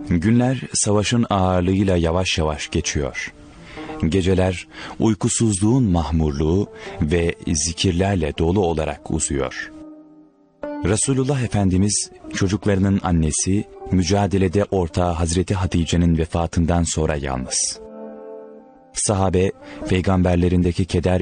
Günler savaşın ağırlığıyla yavaş yavaş geçiyor. Geceler uykusuzluğun mahmurluğu ve zikirlerle dolu olarak uzuyor. Resulullah Efendimiz çocuklarının annesi, mücadelede ortağı Hazreti Hatice'nin vefatından sonra yalnız. Sahabe, peygamberlerindeki keder